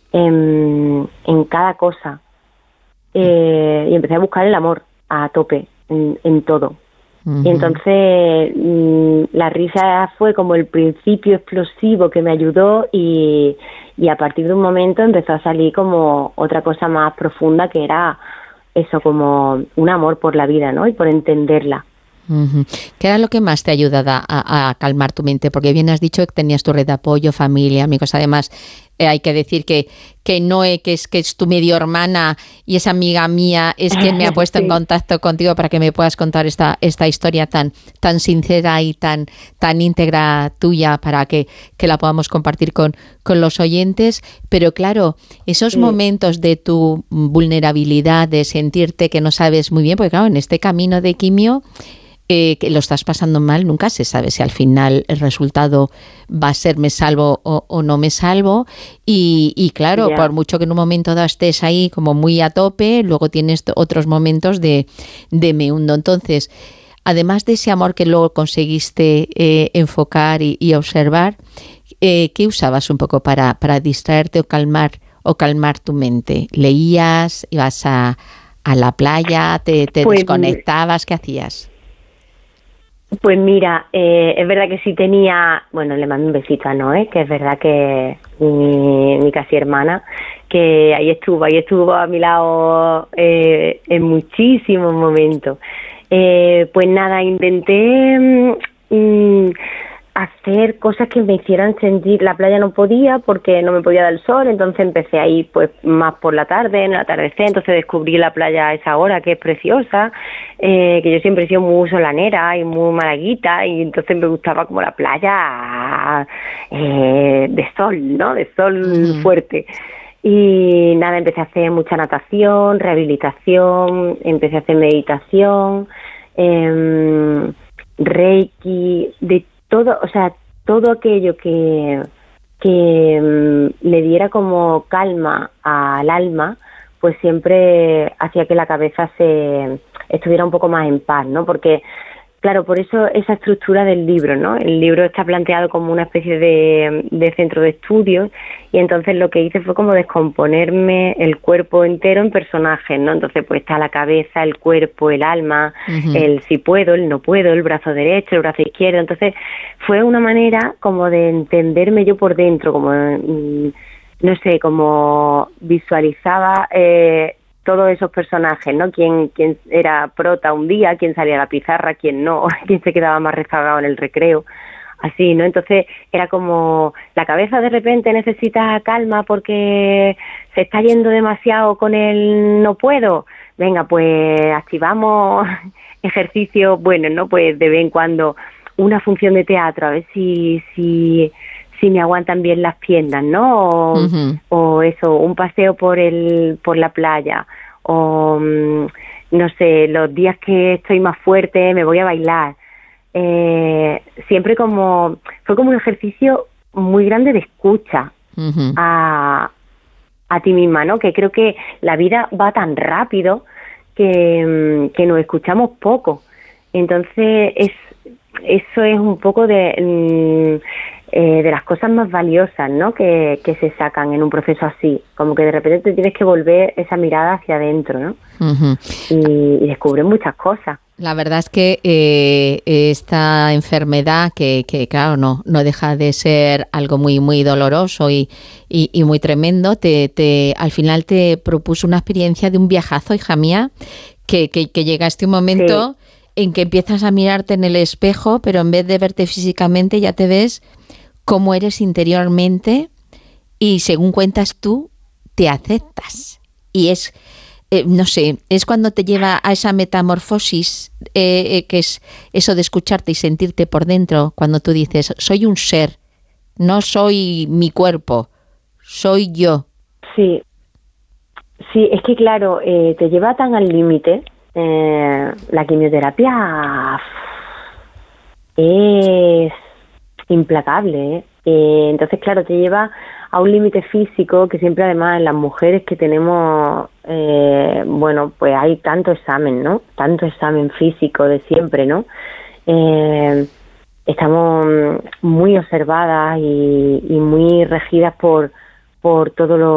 en cada cosa. Y empecé a buscar el amor a tope, en todo. Uh-huh. Y entonces la risa fue como el principio explosivo que me ayudó y a partir de un momento empezó a salir como otra cosa más profunda, que era eso, como un amor por la vida, ¿no? Y por entenderla. Uh-huh. ¿Qué era lo que más te ha ayudado a calmar tu mente? Porque bien has dicho que tenías tu red de apoyo, familia, amigos. Además, hay que decir que Noé, que es tu medio hermana y es amiga mía, es quien me ha puesto Sí. en contacto contigo para que me puedas contar esta historia tan sincera y tan íntegra tuya, para que la podamos compartir con los oyentes. Pero claro, esos momentos de tu vulnerabilidad, de sentirte que no sabes muy bien, porque claro, en este camino de quimio, que lo estás pasando mal, nunca se sabe si al final el resultado va a ser me salvo o no me salvo, y claro, por mucho que en un momento dado estés ahí como muy a tope, luego tienes otros momentos de me hundo. Entonces, además de ese amor que luego conseguiste enfocar y observar, ¿qué usabas un poco para distraerte o calmar tu mente? ¿Leías? ¿Ibas a la playa? ¿Te desconectabas? ¿Qué hacías? Pues mira, es verdad que sí tenía, bueno, le mando un besito a Noé, que es verdad que mi casi hermana, que ahí estuvo a mi lado en muchísimos momentos. Pues nada, intenté hacer cosas que me hicieran sentir. La playa no podía porque no me podía dar el sol, entonces empecé a ir pues más por la tarde, en el atardecer. Entonces descubrí la playa a esa hora, que es preciosa, que yo siempre he sido muy solanera y muy malaguita, y entonces me gustaba como la playa de sol, ¿no? De sol fuerte. Y nada, empecé a hacer mucha natación, rehabilitación, empecé a hacer meditación, reiki, de todo, o sea, todo aquello que le diera como calma al alma, pues siempre hacía que la cabeza estuviera un poco más en paz, ¿no? Porque, claro, por eso esa estructura del libro, ¿no? El libro está planteado como una especie de centro de estudios, y entonces lo que hice fue como descomponerme el cuerpo entero en personajes, ¿no? Entonces pues está la cabeza, el cuerpo, el alma, el si puedo, el no puedo, el brazo derecho, el brazo izquierdo. Entonces fue una manera como de entenderme yo por dentro, como no sé, como visualizaba todos esos personajes, ¿no? Quién era prota un día, quién salía a la pizarra, quién no, quién se quedaba más rezagado en el recreo, así, ¿no? Entonces era como la cabeza de repente necesita calma porque se está yendo demasiado con el no puedo. Venga, pues activamos ejercicios buenos, ¿no? Pues de vez en cuando una función de teatro, a ver si me aguantan bien las piernas, ¿no? O eso, un paseo por la playa, o no sé, los días que estoy más fuerte me voy a bailar. Siempre fue como un ejercicio muy grande de escucha a ti misma, ¿no? Que creo que la vida va tan rápido que nos escuchamos poco. Entonces eso es un poco de las cosas más valiosas, ¿no? Que se sacan en un proceso así, como que de repente te tienes que volver esa mirada hacia adentro, ¿no? Y descubres muchas cosas. La verdad es que esta enfermedad, que claro, no deja de ser algo muy, muy doloroso y muy tremendo, al final te propuso una experiencia de un viajazo, hija mía, que llega este momento en que empiezas a mirarte en el espejo, pero en vez de verte físicamente ya te ves cómo eres interiormente, y según cuentas tú, te aceptas. Y es... no sé, es cuando te lleva a esa metamorfosis, que es eso de escucharte y sentirte por dentro, cuando tú dices, soy un ser, no soy mi cuerpo, soy yo. Sí, es que claro, te lleva tan al límite, la quimioterapia es implacable, ¿eh? Entonces, claro, te lleva a un límite físico que siempre, además, en las mujeres que tenemos, bueno, pues hay tanto examen, ¿no? Tanto examen físico de siempre, ¿no? Estamos muy observadas y muy regidas por todo